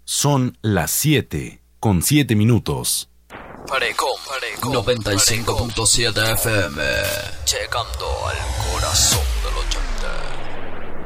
Son las 7:07. Parecom 95.7 FM, llegando al corazón del 80.